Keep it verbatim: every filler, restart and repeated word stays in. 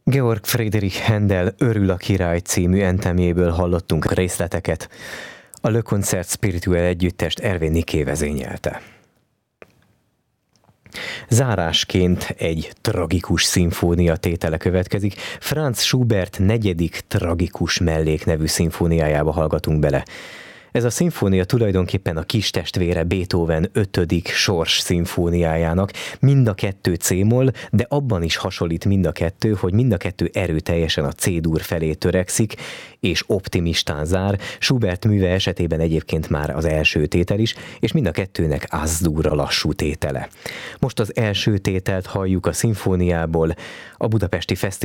Georg Friedrich Händel Örül a király című entemjéből hallottunk részleteket. A Le Concert Spirituel együttest Ervin Niké vezényelte. Zárásként egy tragikus szimfónia tétele következik. Franz Schubert negyedik tragikus mellék nevű szimfóniájába hallgatunk bele. Ez a szimfónia tulajdonképpen a kis testvére Beethoven ötödik sors szimfóniájának, mind a kettő C-moll, de abban is hasonlít mind a kettő, hogy mind a kettő erőteljesen a C-dur felé törekszik, és optimistán zár. Schubert műve esetében egyébként már az első tétel is, és mind a kettőnek Az-dur a lassú tétele. Most az első tételt halljuk a szimfóniából, a Budapesti Fesztivál